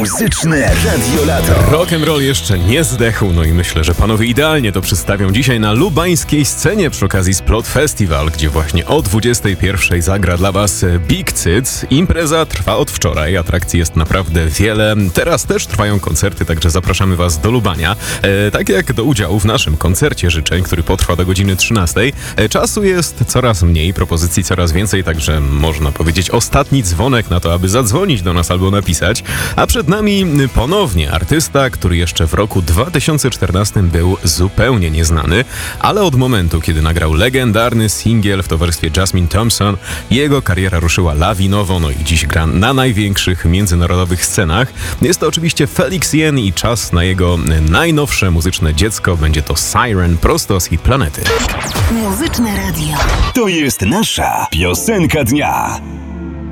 Muzyczne Radio Lato. Rock'n'roll jeszcze nie zdechł, no i myślę, że panowie idealnie to przedstawią dzisiaj na lubańskiej scenie przy okazji Splot Festival, gdzie właśnie o 21:00 zagra dla was Big Cyc. Impreza trwa od wczoraj, atrakcji jest naprawdę wiele. Teraz też trwają koncerty, także zapraszamy was do Lubania. Tak jak do udziału w naszym koncercie życzeń, który potrwa do godziny 13:00. Czasu jest coraz mniej, propozycji coraz więcej, także można powiedzieć ostatni dzwonek na to, aby zadzwonić do nas albo napisać. A przed nami ponownie artysta, który jeszcze w roku 2014 był zupełnie nieznany, ale od momentu, kiedy nagrał legendarny singiel w towarzystwie Jasmine Thompson, jego kariera ruszyła lawinowo, no i dziś gra na największych międzynarodowych scenach. Jest to oczywiście Felix Jen i czas na jego najnowsze muzyczne dziecko. Będzie to Siren prosto z Hit Planety. Muzyczne Radio. To jest nasza piosenka dnia.